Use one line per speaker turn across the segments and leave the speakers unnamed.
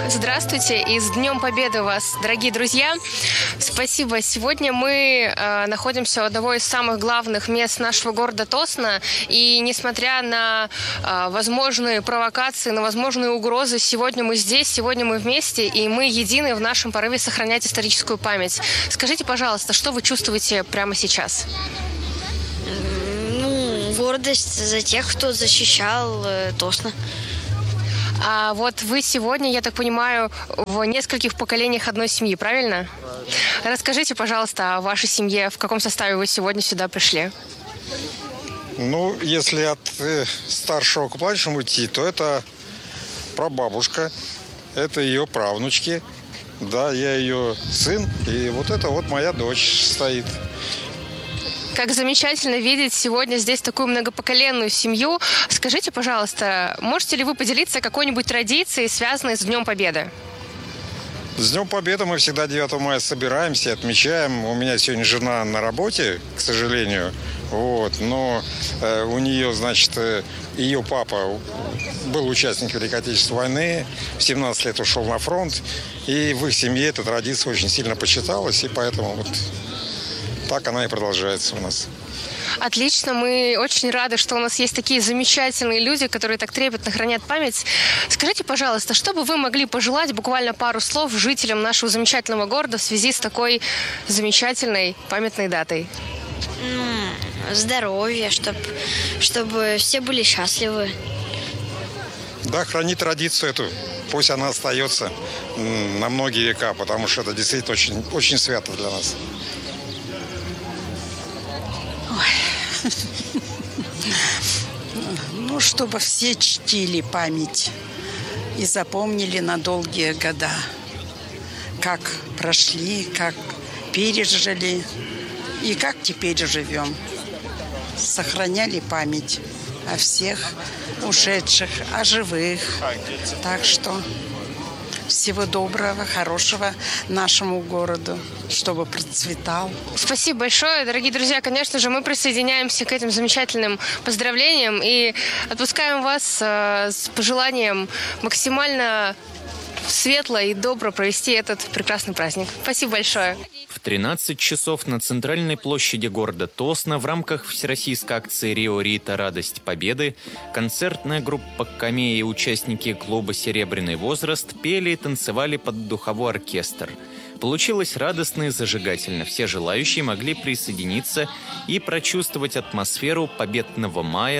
Здравствуйте и с Днем Победы вас, дорогие друзья! Спасибо. Сегодня мы находимся у одного из самых главных мест нашего города Тосно. И несмотря на возможные провокации, на возможные угрозы, сегодня мы здесь, сегодня мы вместе, и мы едины в нашем порыве сохранять историческую память. Скажите, пожалуйста, что вы чувствуете прямо сейчас?
Гордость за тех, кто защищал Тосно.
А вот вы сегодня, я так понимаю, в нескольких поколениях одной семьи, правильно? Расскажите, пожалуйста, о вашей семье, в каком составе вы сегодня сюда пришли?
Если от старшего к младшему идти, то это прабабушка, это ее правнучки, да, я ее сын, и вот это вот моя дочь стоит.
Как замечательно видеть сегодня здесь такую многопоколенную семью. Скажите, пожалуйста, можете ли вы поделиться какой-нибудь традицией, связанной с Днем Победы?
С Днем Победы мы всегда 9 мая собираемся, отмечаем. У меня сегодня жена на работе, к сожалению. Но у нее, ее папа был участником Великой Отечественной войны, в 17 лет ушел на фронт. И в их семье эта традиция очень сильно почиталась, и поэтому так она и продолжается у нас.
Отлично, мы очень рады, что у нас есть такие замечательные люди, которые так трепетно хранят память. Скажите, пожалуйста, что бы вы могли пожелать, буквально пару слов, жителям нашего замечательного города в связи с такой замечательной памятной датой?
Здоровья, чтобы все были счастливы.
Да, храни традицию эту. Пусть она остается на многие века, потому что это действительно очень, очень свято для нас.
Чтобы все чтили память и запомнили на долгие года, как прошли, как пережили и как теперь живем. Сохраняли память о всех ушедших, о живых. Так что всего доброго, хорошего нашему городу, чтобы процветал.
Спасибо большое, дорогие друзья. Конечно же, мы присоединяемся к этим замечательным поздравлениям и отпускаем вас с пожеланием максимально светло и добро провести этот прекрасный праздник. Спасибо большое.
В 13 часов на центральной площади города Тосно в рамках всероссийской акции «Рио Рита. Радость Победы» концертная группа «Камея» и участники клуба «Серебряный возраст» пели и танцевали под духовой оркестр. Получилось радостно и зажигательно. Все желающие могли присоединиться и прочувствовать атмосферу победного мая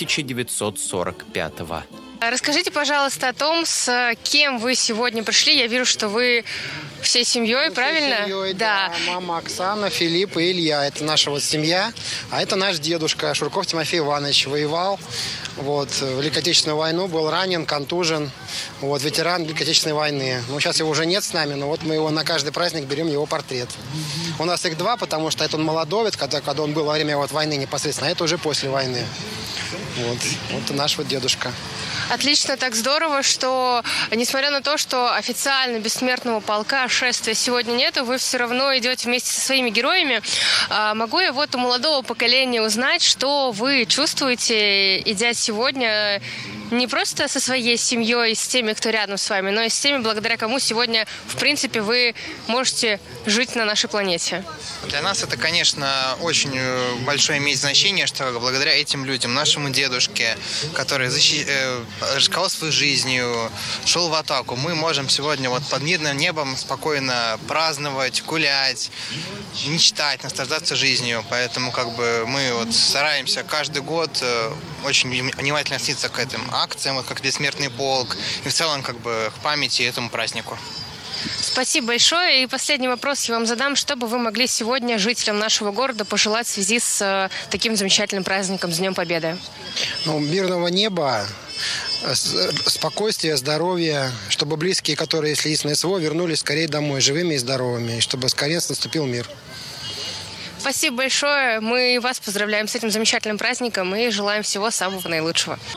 1945-го.
Расскажите, пожалуйста, о том, с кем вы сегодня пришли. Я вижу, что вы всей семьей, правильно?
Всей семьей, да. Мама Оксана, Филипп и Илья. Это наша семья. А это наш дедушка Шурков Тимофей Иванович. Воевал в Великой Отечественную войну, был ранен, контужен. Ветеран Великой Отечественной войны. Сейчас его уже нет с нами, но мы его на каждый праздник берем, его портрет. У нас их два, потому что это он молодовец, когда он был во время войны непосредственно, а это уже после войны. Вот наш дедушка.
Отлично, так здорово, что, несмотря на то, что официально бессмертного полка шествия сегодня нету, вы все равно идете вместе со своими героями. Могу я у молодого поколения узнать, что вы чувствуете, идя сегодня не просто со своей семьей, с теми, кто рядом с вами, но и с теми, благодаря кому сегодня, в принципе, вы можете жить на нашей планете?
Для нас это, конечно, очень большое имеет значение, что благодаря этим людям, нашему дедушке, который рисковал своей жизнью, шел в атаку, мы можем сегодня под мирным небом спокойно праздновать, гулять, мечтать, наслаждаться жизнью. Поэтому мы стараемся каждый год очень внимательно относиться к этим акциям, как Бессмертный полк, и в целом к памяти этому празднику.
Спасибо большое. И последний вопрос я вам задам. Что бы вы могли сегодня жителям нашего города пожелать в связи с таким замечательным праздником, с Днем Победы?
Мирного неба, спокойствия, здоровья, чтобы близкие, которые слились на СВО, вернулись скорее домой, живыми и здоровыми, и чтобы скорее наступил мир.
Спасибо большое. Мы вас поздравляем с этим замечательным праздником и желаем всего самого наилучшего.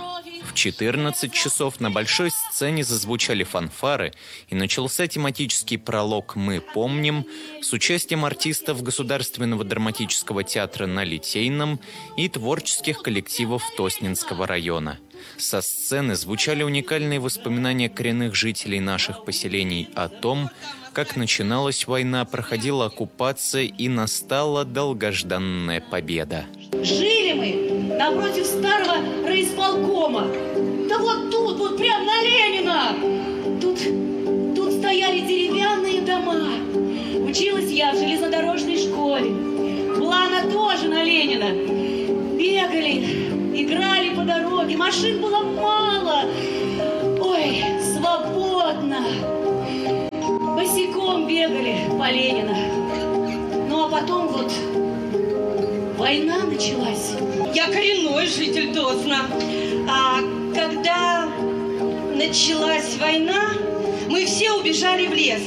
В 14 часов на большой сцене зазвучали фанфары, и начался тематический пролог «Мы помним» с участием артистов Государственного драматического театра на Литейном и творческих коллективов Тоснинского района. Со сцены звучали уникальные воспоминания коренных жителей наших поселений о том, как начиналась война, проходила оккупация и настала долгожданная победа.
Жили мы напротив старого райисполкома. Да вот тут, вот прямо на Ленина. Тут стояли деревянные дома. Училась я в железнодорожной школе. Была она тоже на Ленина. Бегали, играли по дороге. Машин было мало. Ой, свободно. Босиком бегали по Ленина. Ну а потом вот война началась. Я коренной житель Тосна. А когда началась война, мы все убежали в лес.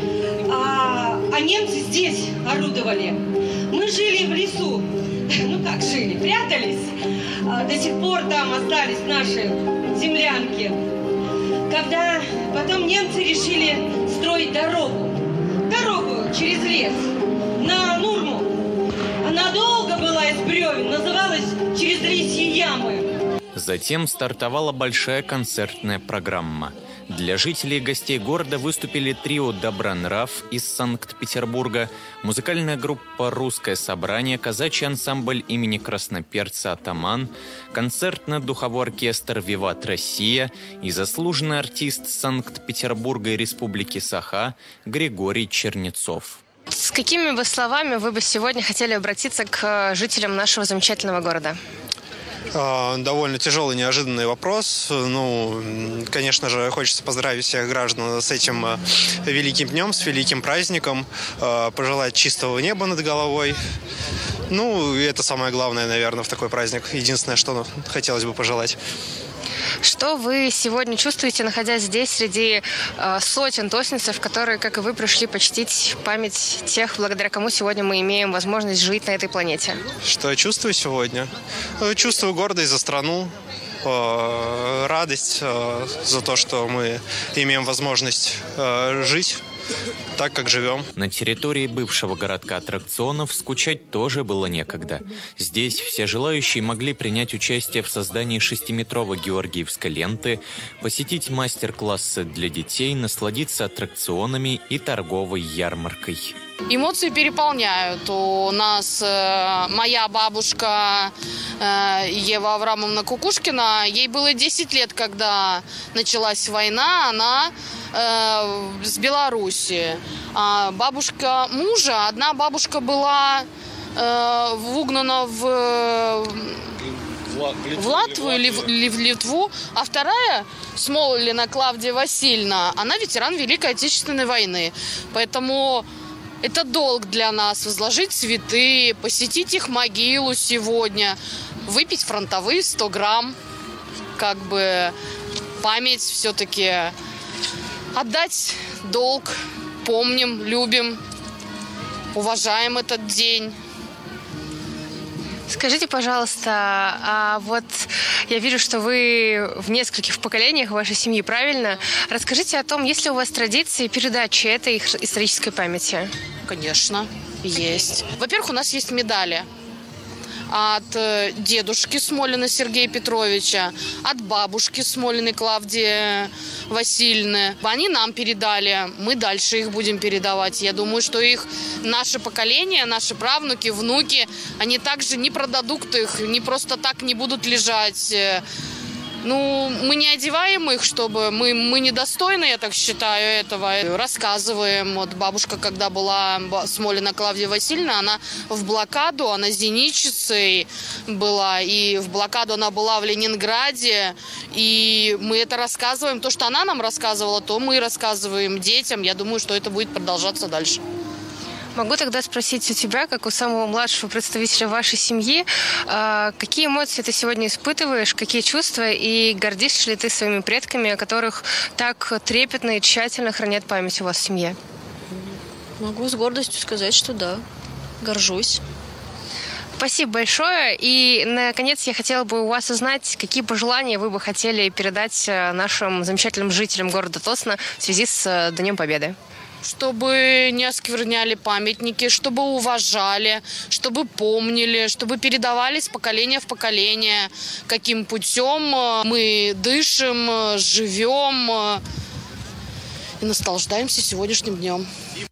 А немцы здесь орудовали. Мы жили в лесу. Ну как жили? Прятались. До сих пор там остались наши землянки. Когда потом немцы решили строить дорогу через лес на Нурму. Она долго была из бревен, называлась «Через лисьи ямы».
Затем стартовала большая концертная программа. Для жителей и гостей города выступили трио «Добронрав» из Санкт-Петербурга, музыкальная группа «Русское собрание», казачий ансамбль имени красноперца «Атаман», концертно-духовой оркестр «Виват Россия» и заслуженный артист Санкт-Петербурга и Республики Саха Григорий Чернецов.
С какими бы словами вы бы сегодня хотели обратиться к жителям нашего замечательного города?
Довольно тяжелый, неожиданный вопрос. Ну, конечно же, хочется поздравить всех граждан с этим великим днем, с великим праздником, пожелать чистого неба над головой. Ну, и это самое главное, наверное, в такой праздник. Единственное, что хотелось бы пожелать.
Что вы сегодня чувствуете, находясь здесь, среди сотен тоснинцев, которые, как и вы, пришли почтить память тех, благодаря кому сегодня мы имеем возможность жить на этой планете?
Что я чувствую сегодня? Чувствую гордость за страну, радость за то, что мы имеем возможность жить так, как живем.
На территории бывшего городка аттракционов скучать тоже было некогда. Здесь все желающие могли принять участие в создании 6-метровой георгиевской ленты, посетить мастер-классы для детей, насладиться аттракционами и торговой ярмаркой.
Эмоции переполняют. У нас моя бабушка Ева Аврамовна Кукушкина, ей было 10 лет, когда началась война, она с Беларуси. А бабушка мужа, одна бабушка была угнана в Латвию или в Литву, а вторая, Смолина Клавдия Васильевна, она ветеран Великой Отечественной войны. Поэтому это долг для нас возложить цветы, посетить их могилу сегодня, выпить фронтовые 100 грамм, как бы память все-таки, отдать долг, помним, любим, уважаем этот день.
Скажите, пожалуйста, а вот я вижу, что вы в нескольких поколениях вашей семьи, правильно? Расскажите о том, есть ли у вас традиции передачи этой исторической памяти?
Конечно, есть. Во-первых, у нас есть медали от дедушки Смолина Сергея Петровича, от бабушки Смолиной Клавдии Васильевны. Они нам передали, мы дальше их будем передавать. Я думаю, что их наше поколение, наши правнуки, внуки, они также не продадут их, не просто так не будут лежать. Ну, мы не одеваем их, чтобы... Мы недостойны, я так считаю, этого. Рассказываем. Вот бабушка, когда была Смолина Клавдия Васильевна, она в блокаду, она зенитчицей была. И в блокаду она была в Ленинграде. И мы это рассказываем. То, что она нам рассказывала, то мы рассказываем детям. Я думаю, что это будет продолжаться дальше.
Могу тогда спросить у тебя, как у самого младшего представителя вашей семьи, какие эмоции ты сегодня испытываешь, какие чувства, и гордишься ли ты своими предками, о которых так трепетно и тщательно хранят память у вас в семье?
Могу с гордостью сказать, что да, горжусь.
Спасибо большое. И, наконец, я хотела бы у вас узнать, какие пожелания вы бы хотели передать нашим замечательным жителям города Тосно в связи с Днем Победы.
Чтобы не оскверняли памятники, чтобы уважали, чтобы помнили, чтобы передавали с поколения в поколение, каким путем мы дышим, живем и наслаждаемся сегодняшним днем.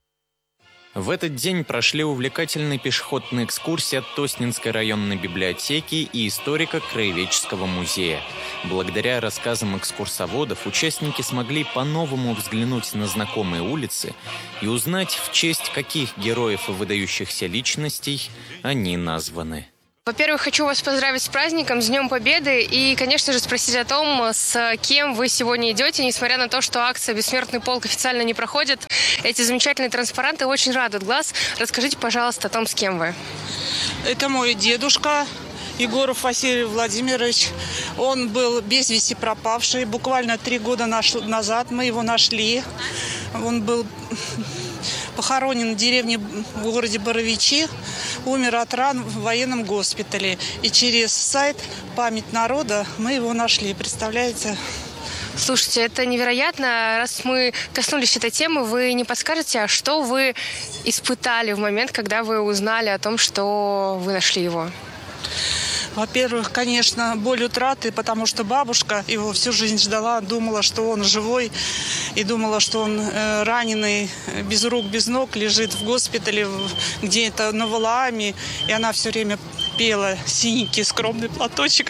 В этот день прошли увлекательные пешеходные экскурсии от Тоснинской районной библиотеки и историко-краеведческого музея. Благодаря рассказам экскурсоводов участники смогли по-новому взглянуть на знакомые улицы и узнать, в честь каких героев и выдающихся личностей они названы.
Во-первых, хочу вас поздравить с праздником, с Днем Победы и, конечно же, спросить о том, с кем вы сегодня идете. Несмотря на то, что акция «Бессмертный полк» официально не проходит, эти замечательные транспаранты очень радуют глаз. Расскажите, пожалуйста, о том, с кем вы.
Это мой дедушка Егоров Василий Владимирович. Он был без вести пропавший. Буквально 3 года назад мы его нашли. Он был похоронен в деревне в городе Боровичи, умер от ран в военном госпитале. И через сайт «Память народа» мы его нашли, представляете?
Слушайте, это невероятно. Раз мы коснулись этой темы, вы не подскажете, а что вы испытали в момент, когда вы узнали о том, что вы нашли его?
Во-первых, конечно, боль утраты, потому что бабушка его всю жизнь ждала, думала, что он живой, и думала, что он раненый, без рук, без ног, лежит в госпитале где-то на Валааме, и она все время пела синенький скромный платочек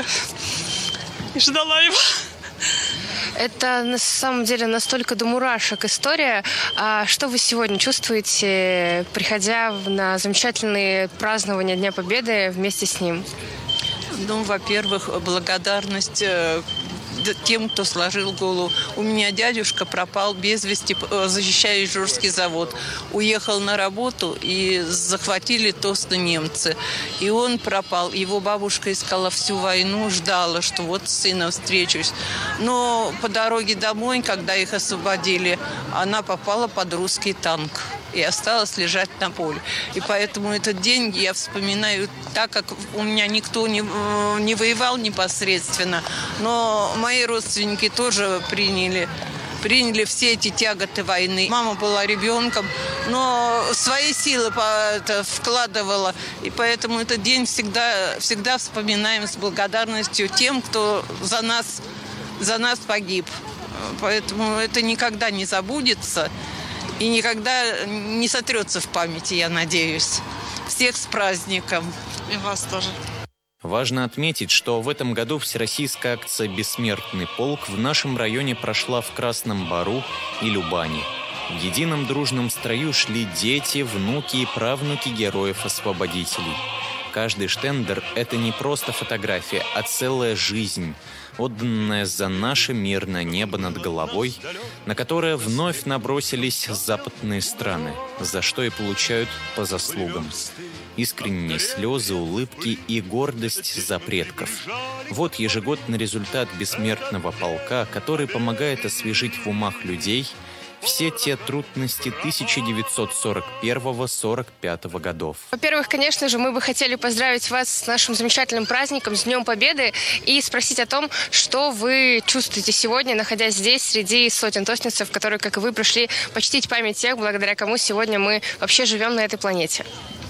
и ждала его.
Это на самом деле настолько до мурашек история. А что вы сегодня чувствуете, приходя на замечательные празднования Дня Победы вместе с ним?
Ну, во-первых, благодарность тем, кто сложил голову. У меня дядюшка пропал без вести, защищая Ижорский завод. Уехал на работу, и захватили Тосно немцы. И он пропал. Его бабушка искала всю войну, ждала, что вот с сыном встречусь. Но по дороге домой, когда их освободили, она попала под русский танк и осталась лежать на поле. И поэтому этот день я вспоминаю так, как у меня никто не воевал непосредственно, но мои родственники тоже приняли все эти тяготы войны. Мама была ребенком, но свои силы вкладывала. И поэтому этот день всегда вспоминаем с благодарностью тем, кто за нас погиб. Поэтому это никогда не забудется и никогда не сотрется в памяти, я надеюсь. Всех с праздником.
И вас тоже.
Важно отметить, что в этом году всероссийская акция «Бессмертный полк» в нашем районе прошла в Красном Бару и Любани. В едином дружном строю шли дети, внуки и правнуки героев-освободителей. Каждый штендер – это не просто фотография, а целая жизнь, отданная за наше мирное небо над головой, на которое вновь набросились западные страны, за что и получают по заслугам. Искренние слезы, улыбки и гордость за предков. Вот ежегодный результат бессмертного полка, который помогает освежить в умах людей все те трудности 1941-45 годов.
Во-первых, конечно же, мы бы хотели поздравить вас с нашим замечательным праздником, с Днем Победы, и спросить о том, что вы чувствуете сегодня, находясь здесь, среди сотен тоснинцев, которые, как и вы, пришли почтить память тех, благодаря кому сегодня мы вообще живем на этой планете.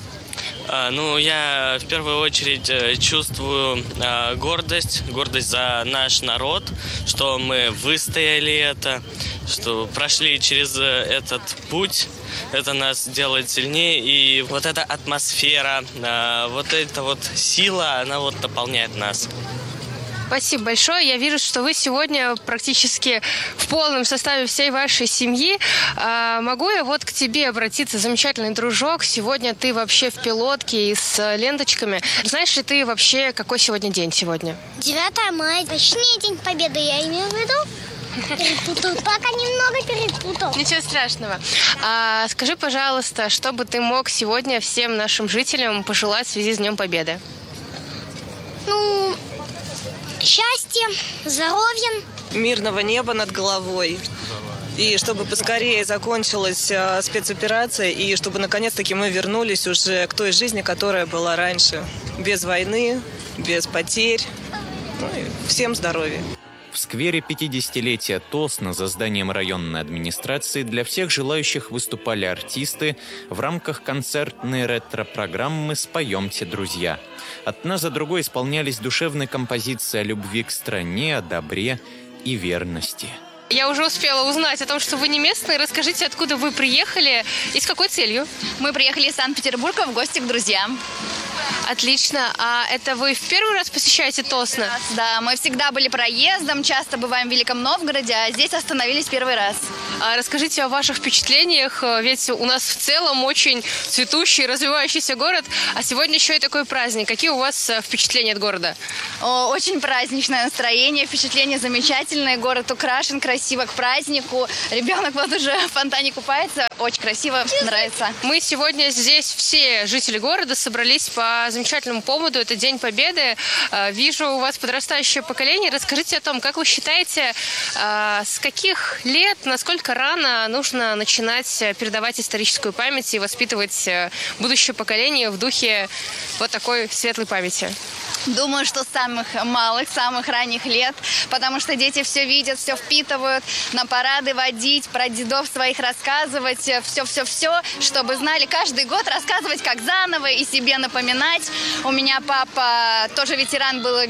Я в первую очередь чувствую гордость за наш народ, что мы выстояли это, что прошли через этот путь. Это нас делает сильнее, и вот эта атмосфера, вот эта вот сила, она вот наполняет нас.
Спасибо большое. Я вижу, что вы сегодня практически в полном составе всей вашей семьи. Могу я вот к тебе обратиться, замечательный дружок? Сегодня ты вообще в пилотке и с ленточками. Знаешь ли ты вообще, какой сегодня день сегодня?
9 мая. Точнее, День Победы, я имею в виду. Перепутал. Пока немного перепутал.
Ничего страшного. Скажи, пожалуйста, что бы ты мог сегодня всем нашим жителям пожелать в связи с Днем Победы?
Счастья, здоровья.
Мирного неба над головой. И чтобы поскорее закончилась спецоперация, и чтобы наконец-таки мы вернулись уже к той жизни, которая была раньше. Без войны, без потерь. Ну и всем здоровья.
В сквере 50-летия Тосна за зданием районной администрации для всех желающих выступали артисты в рамках концертной ретро-программы «Споемте, друзья». Одна за другой исполнялись душевные композиции о любви к стране, о добре и верности.
Я уже успела узнать о том, что вы не местные. Расскажите, откуда вы приехали и с какой целью?
Мы приехали из Санкт-Петербурга в гости к друзьям.
Отлично. А это вы в первый раз посещаете Тосно?
Да, мы всегда были проездом, часто бываем в Великом Новгороде, а здесь остановились первый раз.
Расскажите о ваших впечатлениях, ведь у нас в целом очень цветущий, развивающийся город, а сегодня еще и такой праздник. Какие у вас впечатления от города?
Очень праздничное настроение, впечатления замечательные, город украшен красиво к празднику, ребенок вот уже в фонтане купается, очень красиво, нравится.
Мы сегодня здесь все жители города собрались по замечательному поводу, это День Победы. Вижу у вас подрастающее поколение. Расскажите о том, как вы считаете, с каких лет, насколько рано нужно начинать передавать историческую память и воспитывать будущее поколение в духе вот такой светлой памяти?
Думаю, что с самых малых, самых ранних лет, потому что дети все видят, все впитывают, на парады водить, про дедов своих рассказывать, все, чтобы знали, каждый год рассказывать как заново и себе напоминать. У меня папа тоже ветеран был